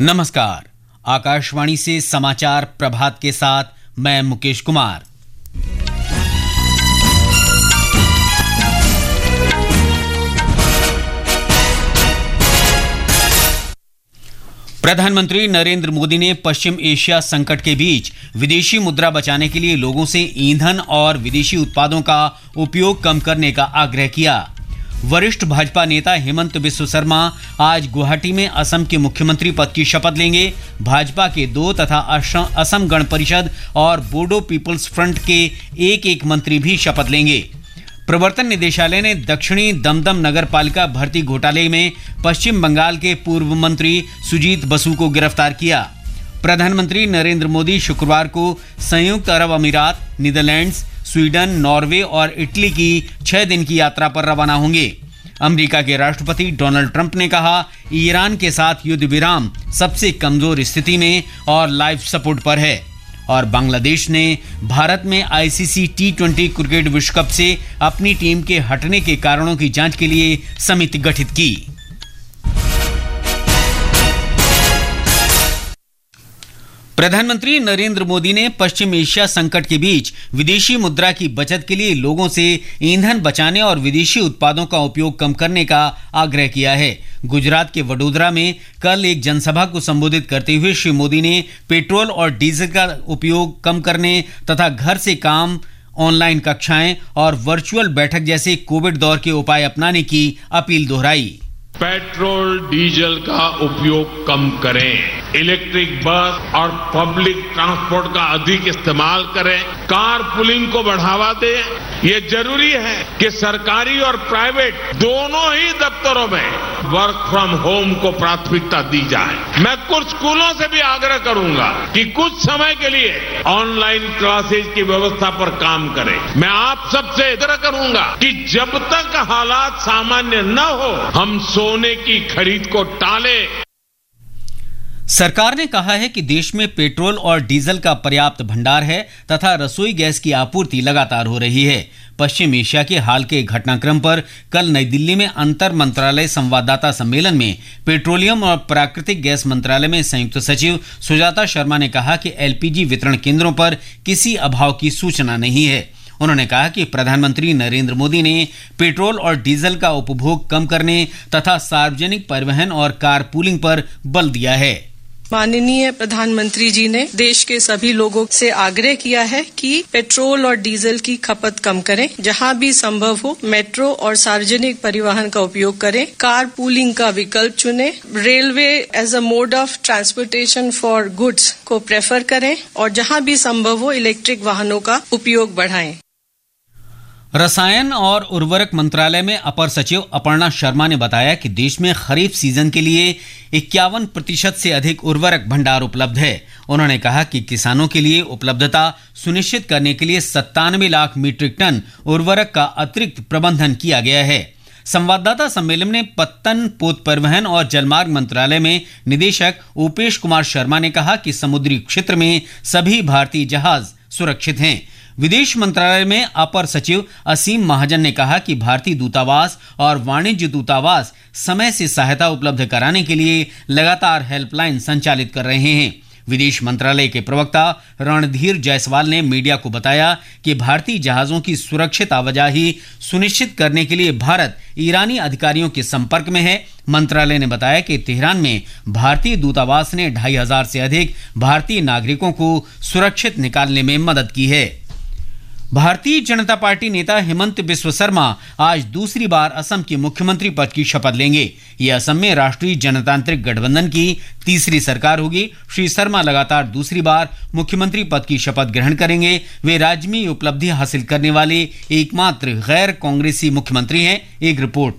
नमस्कार। आकाशवाणी से समाचार प्रभात के साथ मैं मुकेश कुमार। प्रधानमंत्री नरेंद्र मोदी ने पश्चिम एशिया संकट के बीच विदेशी मुद्रा बचाने के लिए लोगों से ईंधन और विदेशी उत्पादों का उपयोग कम करने का आग्रह किया। वरिष्ठ भाजपा नेता हेमंत बिस्व शर्मा आज गुवाहाटी में असम के मुख्यमंत्री पद की शपथ लेंगे। भाजपा के 2 तथा असम गण परिषद और बोडो पीपल्स फ्रंट के एक मंत्री भी शपथ लेंगे। प्रवर्तन निदेशालय ने दक्षिणी दमदम नगर पालिका भर्ती घोटाले में पश्चिम बंगाल के पूर्व मंत्री सुजीत बसु को गिरफ्तार किया। प्रधानमंत्री नरेंद्र मोदी शुक्रवार को संयुक्त अरब अमीरात, नीदरलैंड्स, स्वीडन, नॉर्वे और इटली की 6 दिन की यात्रा पर रवाना होंगे। अमेरिका के राष्ट्रपति डोनाल्ड ट्रंप ने कहा, ईरान के साथ युद्ध विराम सबसे कमजोर स्थिति में और लाइफ सपोर्ट पर है। और बांग्लादेश ने भारत में आईसीसी T20 क्रिकेट विश्व कप से अपनी टीम के हटने के कारणों की जांच के लिए समिति गठित की। प्रधानमंत्री नरेंद्र मोदी ने पश्चिम एशिया संकट के बीच विदेशी मुद्रा की बचत के लिए लोगों से ईंधन बचाने और विदेशी उत्पादों का उपयोग कम करने का आग्रह किया है। गुजरात के वडोदरा में कल एक जनसभा को संबोधित करते हुए श्री मोदी ने पेट्रोल और डीजल का उपयोग कम करने तथा घर से काम, ऑनलाइन कक्षाएं और वर्चुअल बैठक जैसे कोविड दौर के उपाय अपनाने की अपील दोहराई। पेट्रोल डीजल का उपयोग कम करें, इलेक्ट्रिक बस और पब्लिक ट्रांसपोर्ट का अधिक इस्तेमाल करें, कार पुलिंग को बढ़ावा दें। ये जरूरी है कि सरकारी और प्राइवेट दोनों ही दफ्तरों में वर्क फ्रॉम होम को प्राथमिकता दी जाए। मैं कुछ स्कूलों से भी आग्रह करूंगा कि कुछ समय के लिए ऑनलाइन क्लासेज की व्यवस्था पर काम करें। मैं आप सबसे आग्रह करूंगा कि जब तक हालात सामान्य न हो, हम सोने की खरीद को टालें। सरकार ने कहा है कि देश में पेट्रोल और डीजल का पर्याप्त भंडार है तथा रसोई गैस की आपूर्ति लगातार हो रही है। पश्चिम एशिया के हाल के घटनाक्रम पर कल नई दिल्ली में अंतर मंत्रालय संवाददाता सम्मेलन में पेट्रोलियम और प्राकृतिक गैस मंत्रालय में संयुक्त सचिव सुजाता शर्मा ने कहा कि एलपीजी वितरण केंद्रों पर किसी अभाव की सूचना नहीं है। उन्होंने कहा कि प्रधानमंत्री नरेंद्र मोदी ने पेट्रोल और डीजल का उपभोग कम करने तथा सार्वजनिक परिवहन और कार पूलिंग पर बल दिया है। माननीय प्रधानमंत्री जी ने देश के सभी लोगों से आग्रह किया है कि पेट्रोल और डीजल की खपत कम करें, जहां भी संभव हो मेट्रो और सार्वजनिक परिवहन का उपयोग करें, कार पूलिंग का विकल्प चुनें, railway as a mode of transportation for goods को प्रेफर करें और जहां भी संभव हो इलेक्ट्रिक वाहनों का उपयोग बढ़ाएं। रसायन और उर्वरक मंत्रालय में अपर सचिव अपर्णा शर्मा ने बताया कि देश में खरीफ सीजन के लिए 51% से अधिक उर्वरक भंडार उपलब्ध है। उन्होंने कहा कि किसानों के लिए उपलब्धता सुनिश्चित करने के लिए 97 लाख मीट्रिक टन उर्वरक का अतिरिक्त प्रबंधन किया गया है। संवाददाता सम्मेलन में पत्तन, पोत परिवहन और जलमार्ग मंत्रालय में निदेशक ओपेश कुमार शर्मा ने कहा कि समुद्री क्षेत्र में सभी भारतीय जहाज सुरक्षित हैं। विदेश मंत्रालय में अपर सचिव असीम महाजन ने कहा कि भारतीय दूतावास और वाणिज्य दूतावास समय से सहायता उपलब्ध कराने के लिए लगातार हेल्पलाइन संचालित कर रहे हैं। विदेश मंत्रालय के प्रवक्ता रणधीर जायसवाल ने मीडिया को बताया कि भारतीय जहाजों की सुरक्षित आवाजाही सुनिश्चित करने के लिए भारत ईरानी अधिकारियों के संपर्क में है। मंत्रालय ने बताया कि तेहरान में भारतीय दूतावास ने 2500 से अधिक भारतीय नागरिकों को सुरक्षित निकालने में मदद की है। भारतीय जनता पार्टी नेता हेमंत बिस्व शर्मा आज दूसरी बार असम के मुख्यमंत्री पद की शपथ लेंगे। ये असम में राष्ट्रीय जनतांत्रिक गठबंधन की तीसरी सरकार होगी। श्री शर्मा लगातार दूसरी बार मुख्यमंत्री पद की शपथ ग्रहण करेंगे। वे राज्य में उपलब्धि हासिल करने वाले एकमात्र गैर कांग्रेसी मुख्यमंत्री हैं। एक रिपोर्ट।